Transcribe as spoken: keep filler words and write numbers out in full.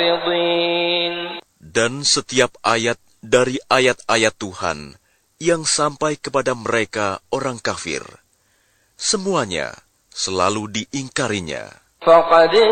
مُعْرِضِينَ. Dan setiap ayat dari ayat-ayat Tuhan yang sampai kepada mereka orang kafir, semuanya selalu diingkarinya. فَقَدْ